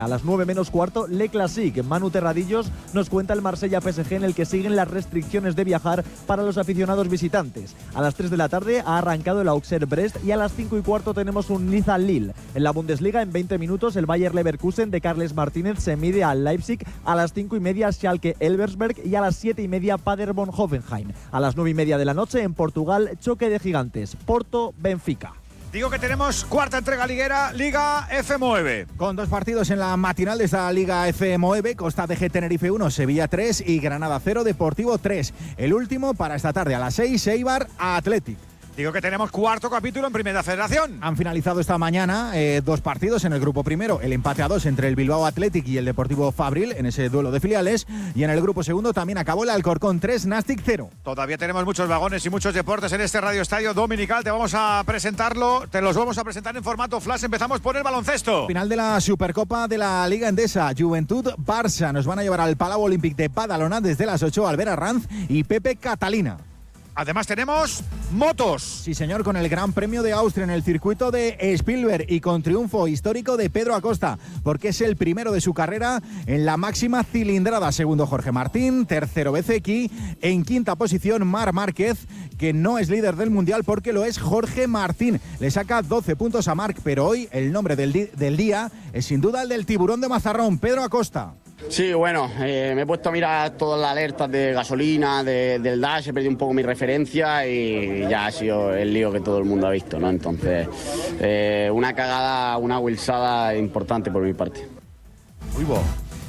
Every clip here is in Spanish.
A las 9 menos cuarto, Le Classique. Manu Terradillos nos cuenta el Marsella-PSG, en el que siguen las restricciones de viajar para los aficionados visitantes. A las 3 de la tarde ha arrancado el Auxerre-Brest y a las 5 y cuarto tenemos un Niza-Lille. En la Bundesliga, en 20 minutos, el Bayer Leverkusen de Carles Martínez se mide al Leipzig. A las 5 y media, Schalke-Elversberg, y a las 7 y media, Paderborn-Hoffenheim. A las 9 y media de la noche, en Portugal, choque de gigantes, Porto-Benfica. Digo que tenemos cuarta entrega liguera, Liga F9. Con 2 partidos en la matinal de esta Liga F9, Costa de G Tenerife 1, Sevilla 3 y Granada 0, Deportivo 3. El último para esta tarde a las 6, Eibar Athletic. Digo que tenemos cuarto capítulo en Primera Federación. Han finalizado esta mañana 2 partidos en el grupo primero. El empate a 2 entre el Bilbao Athletic y el Deportivo Fabril en ese duelo de filiales. Y en el grupo segundo también acabó el Alcorcón 3, Nastic 0. Todavía tenemos muchos vagones y muchos deportes en este Radio Estadio Dominical. Te vamos a presentarlo, te los vamos a presentar en formato flash. Empezamos por el baloncesto. Final de la Supercopa de la Liga Endesa. Juventud Barça nos van a llevar al Palau Olímpic de Badalona desde las 8, Albert Arranz y Pepe Catalina. Además tenemos motos. Sí, señor, con el Gran Premio de Austria en el circuito de Spielberg y con triunfo histórico de Pedro Acosta, porque es el primero de su carrera en la máxima cilindrada. Segundo, Jorge Martín. Tercero, Bezzecchi. En quinta posición, Marc Márquez, que no es líder del Mundial porque lo es Jorge Martín. Le saca 12 puntos a Marc, pero hoy el nombre del día es sin duda el del tiburón de Mazarrón, Pedro Acosta. Sí, bueno, me he puesto a mirar todas las alertas de gasolina, del dash, he perdido un poco mi referencia y ya ha sido el lío que todo el mundo ha visto, ¿no? Entonces, una cagada, una wilsada importante por mi parte. Uy, bo.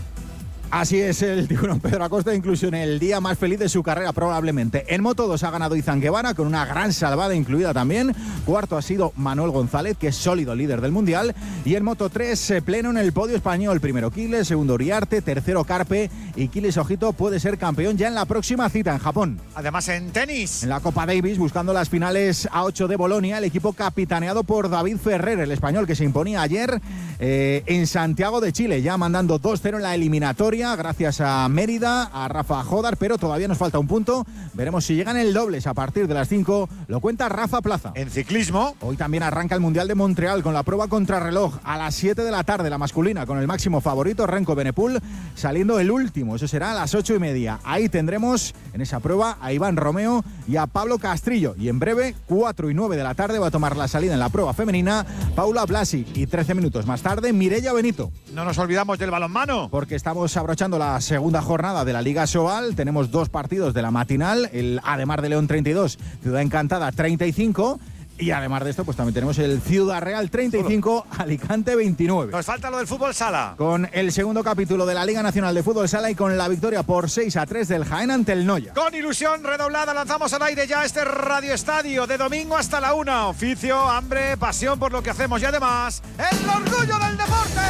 Así es el tiburón Pedro Acosta, incluso en el día más feliz de su carrera probablemente. En Moto 2 ha ganado Izan Guevara con una gran salvada incluida también. Cuarto ha sido Manuel González, que es sólido líder del Mundial. Y en Moto 3 pleno en el podio español. Primero Quiles, segundo Uriarte, tercero Carpe. Y Quiles, ojito, puede ser campeón ya en la próxima cita en Japón. Además en tenis. En la Copa Davis, buscando las finales A8 de Bolonia, el equipo capitaneado por David Ferrer, el español que se imponía ayer en Santiago de Chile, ya mandando 2-0 en la eliminatoria. Gracias a Mérida, a Rafa Jodar, pero todavía nos falta un punto. Veremos si llegan el dobles a partir de las 5. Lo cuenta Rafa Plaza. En ciclismo, hoy también arranca el Mundial de Montreal con la prueba contrarreloj a las 7 de la tarde, la masculina, con el máximo favorito, Renko Benepul, saliendo el último. Eso será a las 8:30. Ahí tendremos en esa prueba a Iván Romeo y a Pablo Castrillo. Y en breve, 4 y 9 de la tarde, va a tomar la salida en la prueba femenina Paula Blasi. Y 13 minutos más tarde, Mireia Benito. No nos olvidamos del balonmano, porque estamos abrochando la segunda jornada de la Liga Sobal. Tenemos 2 partidos de la matinal, el Ademar de León 32, Ciudad Encantada 35. Y además de esto, pues también tenemos el Ciudad Real 35, Alicante 29. Nos falta lo del fútbol sala. Con el segundo capítulo de la Liga Nacional de Fútbol Sala y con la victoria por 6-3 del Jaén ante el Noya. Con ilusión redoblada lanzamos al aire ya este Radio Estadio de domingo hasta la 1. Oficio, hambre, pasión por lo que hacemos y además el orgullo del deporte.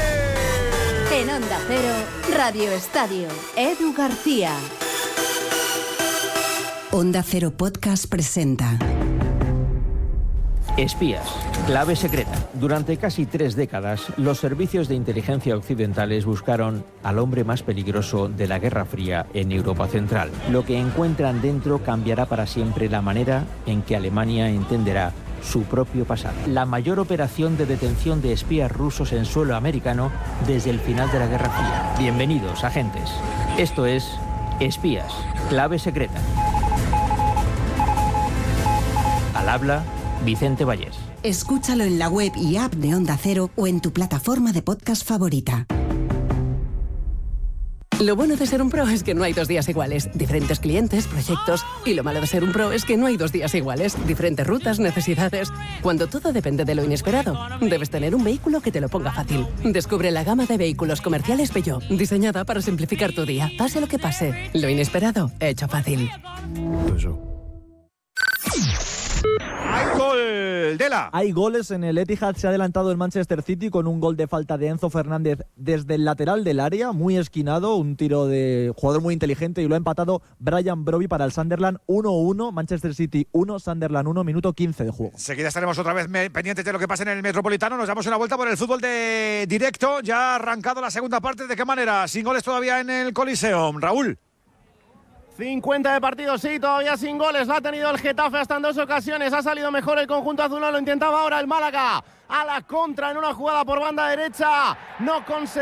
En Onda Cero, Radio Estadio, Edu García. Onda Cero Podcast presenta Espías, clave secreta. Durante casi 3 décadas, los servicios de inteligencia occidentales buscaron al hombre más peligroso de la Guerra Fría en Europa Central. Lo que encuentran dentro cambiará para siempre la manera en que Alemania entenderá su propio pasado. La mayor operación de detención de espías rusos en suelo americano desde el final de la Guerra Fría. Bienvenidos, agentes. Esto es Espías, clave secreta. Al habla Vicente Vallés. Escúchalo en la web y app de Onda Cero o en tu plataforma de podcast favorita. Lo bueno de ser un pro es que no hay 2 días iguales. Diferentes clientes, proyectos. Y lo malo de ser un pro es que no hay 2 días iguales. Diferentes rutas, necesidades. Cuando todo depende de lo inesperado, debes tener un vehículo que te lo ponga fácil. Descubre la gama de vehículos comerciales Peugeot, diseñada para simplificar tu día. Pase lo que pase, lo inesperado, hecho fácil. ¡Hay gol! ¡Dela! Hay goles en el Etihad. Se ha adelantado el Manchester City con un gol de falta de Enzo Fernández desde el lateral del área, muy esquinado, un tiro de jugador muy inteligente, y lo ha empatado Brian Brobbey para el Sunderland. 1-1, Manchester City 1, Sunderland 1, minuto 15 de juego. Enseguida estaremos otra vez pendientes de lo que pasa en el Metropolitano. Nos damos una vuelta por el fútbol de directo. Ya ha arrancado la segunda parte. ¿De qué manera? Sin goles todavía en el Coliseum. Raúl. 50 de partido, sí, todavía sin goles. La ha tenido el Getafe hasta en 2 ocasiones. Ha salido mejor el conjunto azulón. Lo intentaba ahora el Málaga. A la contra en una jugada por banda derecha. No conseguía.